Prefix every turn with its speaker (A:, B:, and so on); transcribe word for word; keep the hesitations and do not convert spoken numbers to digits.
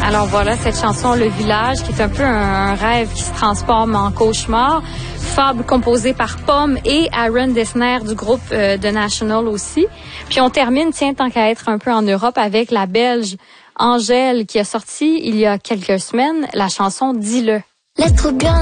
A: Alors voilà, cette chanson, Le Village, qui est un peu un, un rêve qui se transforme en cauchemar. Fable composée par Pomme et Aaron Dessner du groupe euh, The National aussi. Puis on termine, tiens, tant qu'à être un peu en Europe, avec la Belge Angèle qui a sorti il y a quelques semaines la chanson Dis-le.
B: Laisse trop bien.